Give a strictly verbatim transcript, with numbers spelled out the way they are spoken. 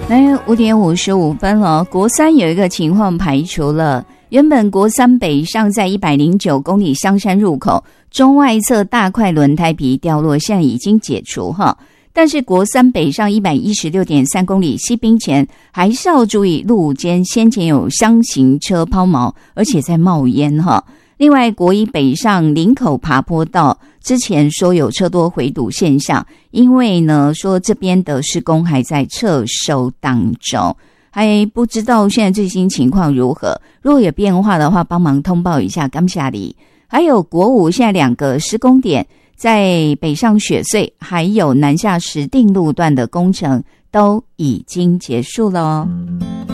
来五点五十五分了，国三有一个情况排除了。原本国三北上在一百零九公里香山入口中外侧大块轮胎皮掉落，现在已经解除哈。但是国三北上一百一十六点三公里西滨前，还是要注意路肩先前有厢型车抛锚，而且在冒烟哈。另外，国一北上林口爬坡道之前说有车多回堵现象，因为呢说这边的施工还在撤收当中，还不知道现在最新情况如何。如果有变化的话，帮忙通报一下。感谢你。还有国五现在两个施工点，在北上雪隧还有南下石碇路段的工程都已经结束了哦。